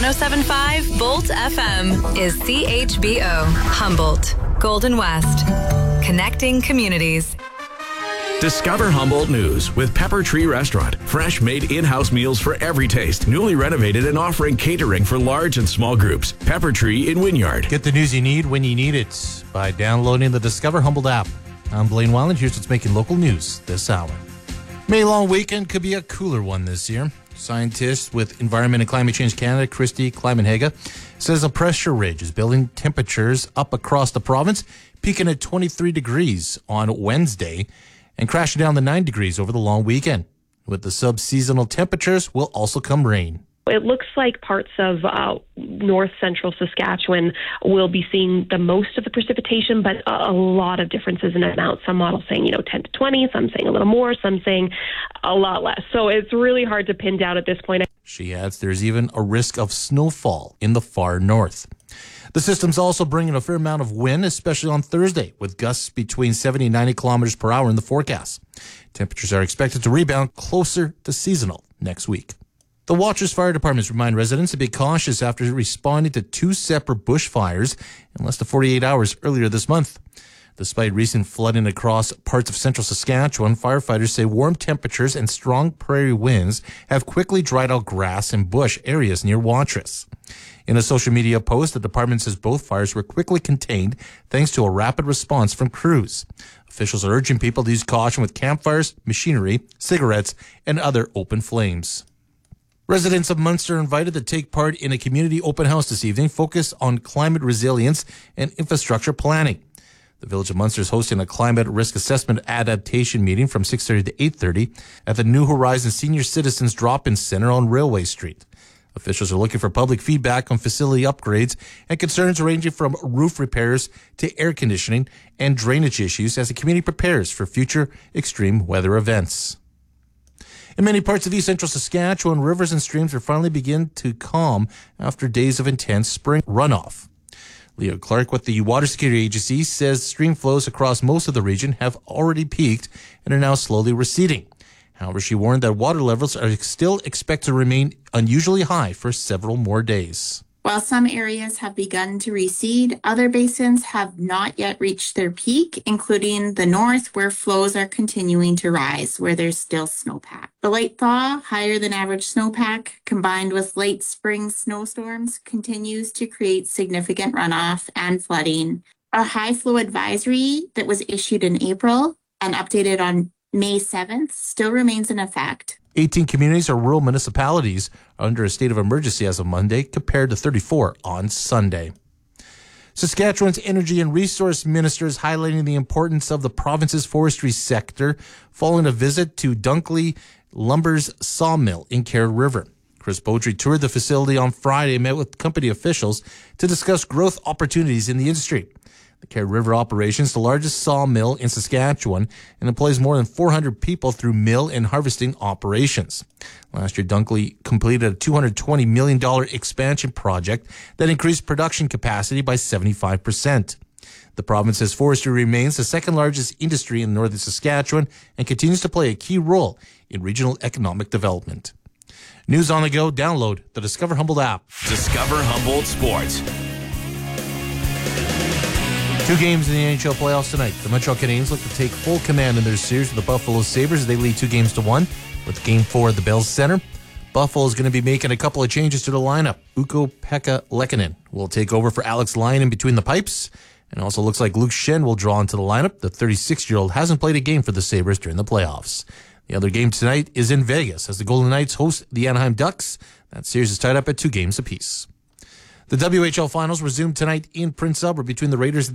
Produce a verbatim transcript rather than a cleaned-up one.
one oh seven point five Bolt F M is C H B O, Humboldt, Golden West. Connecting communities. Discover Humboldt News with Pepper Tree Restaurant. Fresh made in-house meals for every taste. Newly renovated and offering catering for large and small groups. Pepper Tree in Wynyard. Get the news you need when you need it by downloading the Discover Humboldt app. I'm Blaine Weiland. Here's what's making local news this hour. May long weekend could be a cooler one this year. Scientist with Environment and Climate Change Canada, Christy Kleiman-Haga, says a pressure ridge is building temperatures up across the province, peaking at twenty-three degrees on Wednesday and crashing down to nine degrees over the long weekend. With the sub-seasonal temperatures will also come rain. It looks like parts of uh, north central Saskatchewan will be seeing the most of the precipitation, but a, a lot of differences in amounts. Some models saying, you know, ten to twenty, some saying a little more, some saying a lot less. So it's really hard to pin down at this point. She adds there's even a risk of snowfall in the far north. The system's also bringing a fair amount of wind, especially on Thursday, with gusts between seventy and ninety kilometers per hour in the forecast. Temperatures are expected to rebound closer to seasonal next week. The Watchers Fire Departments remind residents to be cautious after responding to two separate bushfires in less than forty-eight hours earlier this month. Despite recent flooding across parts of central Saskatchewan, firefighters say warm temperatures and strong prairie winds have quickly dried out grass and bush areas near Watrous. In a social media post, the department says both fires were quickly contained thanks to a rapid response from crews. Officials are urging people to use caution with campfires, machinery, cigarettes, and other open flames. Residents of Munster are invited to take part in a community open house this evening focused on climate resilience and infrastructure planning. The Village of Munster is hosting a climate risk assessment adaptation meeting from six thirty to eight thirty at the New Horizons Senior Citizens Drop-In Center on Railway Street. Officials are looking for public feedback on facility upgrades and concerns ranging from roof repairs to air conditioning and drainage issues as the community prepares for future extreme weather events. In many parts of east central Saskatchewan, rivers and streams are finally beginning to calm after days of intense spring runoff. Leo Clark with the Water Security Agency says stream flows across most of the region have already peaked and are now slowly receding. However, she warned that water levels are still expected to remain unusually high for several more days. While some areas have begun to recede, other basins have not yet reached their peak, including the north, where flows are continuing to rise, where there's still snowpack. The late thaw, higher than average snowpack, combined with late spring snowstorms, continues to create significant runoff and flooding. A high flow advisory that was issued in April and updated on May seventh still remains in effect. eighteen communities or rural municipalities are under a state of emergency as of Monday, compared to thirty-four on Sunday. Saskatchewan's Energy and Resource Minister is highlighting the importance of the province's forestry sector following a visit to Dunkley Lumber's sawmill in Kerr River. Chris Beaudry toured the facility on Friday and met with company officials to discuss growth opportunities in the industry. The Kerr River operation is the largest sawmill in Saskatchewan and employs more than four hundred people through mill and harvesting operations. Last year, Dunkley completed a two hundred twenty million dollars expansion project that increased production capacity by seventy-five percent. The province's forestry remains the second largest industry in northern Saskatchewan and continues to play a key role in regional economic development. News on the go, download the Discover Humboldt app. Discover Humboldt Sports. Two games in the N H L playoffs tonight. The Montreal Canadiens look to take full command in their series with the Buffalo Sabres as they lead two games to one with game four at the Bell Center. Buffalo is going to be making a couple of changes to the lineup. Ukko-Pekka Lehkonen will take over for Alex Lyon in between the pipes. And also looks like Luke Schenn will draw into the lineup. The thirty-six-year-old hasn't played a game for the Sabres during the playoffs. The other game tonight is in Vegas as the Golden Knights host the Anaheim Ducks. That series is tied up at two games apiece. The W H L Finals resume tonight in Prince Albert between the Raiders